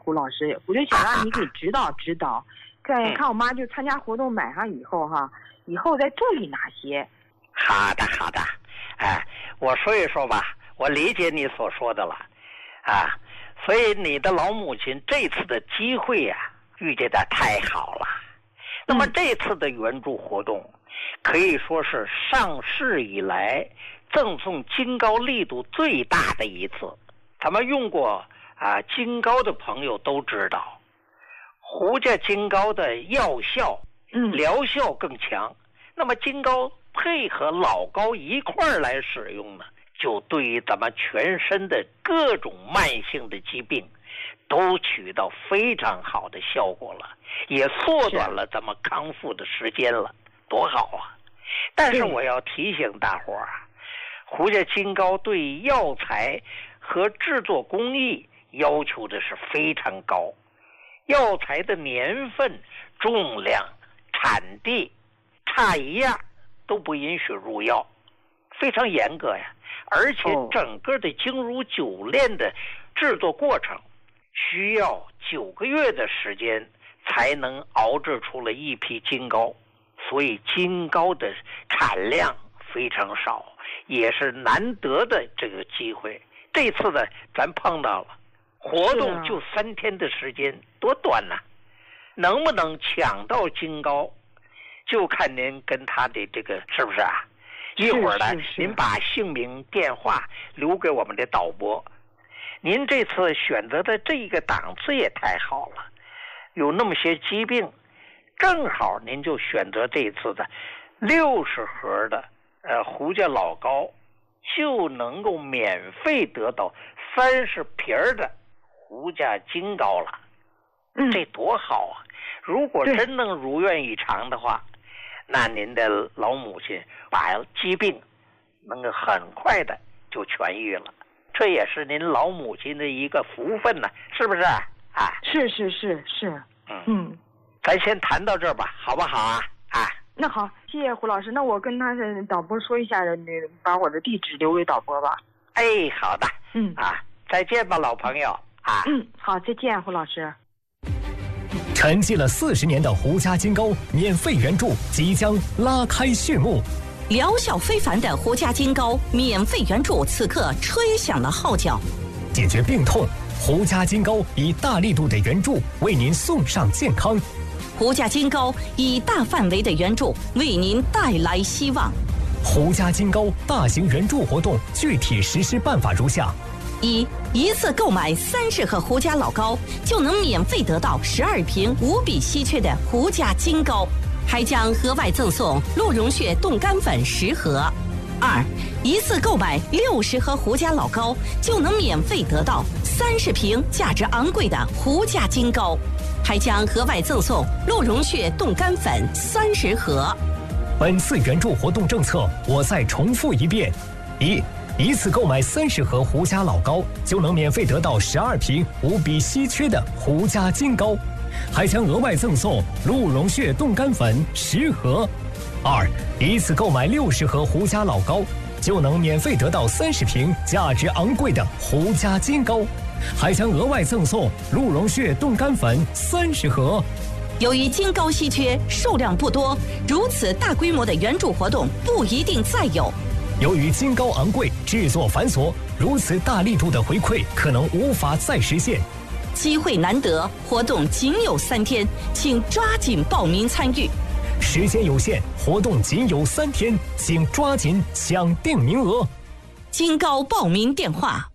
胡老师，我就想让你给指导指导，再看我妈就参加活动买上以后哈，以后再注意哪些。 好的好的，我说一说吧，我理解你所说的了所以你的老母亲这次的机会遇见的太好了。那么这次的援助活动可以说是上市以来赠送金膏力度最大的一次。咱们用过金膏的朋友都知道，胡家金膏的药效疗效更强。那么金膏配合老膏一块儿来使用呢，就对于咱们全身的各种慢性的疾病都起到非常好的效果了，也缩短了咱们康复的时间了，多好啊！但是我要提醒大伙儿胡家金膏对药材和制作工艺要求的是非常高，药材的年份、重量、产地差一样都不允许入药，非常严格呀。而且整个的精如酒炼的制作过程需要9个月的时间才能熬制出了一批金膏，所以金膏的产量非常少，也是难得的这个机会。这次呢咱碰到了，活动就3天的时间，多短呢，能不能抢到金膏就看您跟他的这个是不是一会儿呢您把姓名电话留给我们的导播。您这次选择的这个档次也太好了，有那么些疾病，正好您就选择这次的60盒的胡家老膏，就能够免费得到30瓶的胡家金膏了。这多好啊！如果真能如愿以偿的话，那您的老母亲把疾病能够很快的就痊愈了，这也是您老母亲的一个福分呢，是不是是。 咱先谈到这儿吧，好不好那好，谢谢胡老师。那我跟他的导播说一下，把我的地址留给导播吧。 好的。再见吧，老朋友好，再见，胡老师。 沉寂了40年的胡家金膏免费援助即将拉开序幕， 疗效非凡的胡家金膏免费援助此刻吹响了号角。 解决病痛，胡家金膏以大力度的援助为您送上健康。 胡家金膏以大范围的援助为您带来希望。 胡家金膏大型援助活动具体实施办法如下： 一次购买30盒胡家老膏，就能免费得到12瓶无比稀缺的胡家金膏，还将额外赠送鹿茸血冻干粉10盒。一次购买60盒胡家老膏，就能免费得到30瓶价值昂贵的胡家金膏，还将额外赠送鹿茸血冻干粉30盒。 本次援助活动政策我再重复一遍：一次购买30盒胡家老膏，就能免费得到12瓶无比稀缺的胡家金膏，还将额外赠送鹿茸血冻干粉10盒。一次购买60盒胡家老膏，就能免费得到30瓶价值昂贵的胡家金膏，还将额外赠送鹿茸血冻干粉30盒。 由于金膏稀缺，数量不多，如此大规模的援助活动不一定再有。 由于金膏昂贵，制作繁琐，如此大力度的回馈可能无法再实现。 机会难得，活动仅有3天，请抓紧报名参与。 时间有限，活动仅有3天，请抓紧抢定名额。 金膏报名电话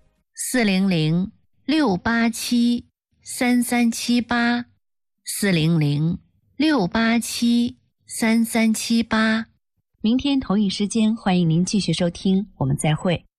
：400-687-3378，400-687-3378。明天同一时间，欢迎您继续收听，我们再会。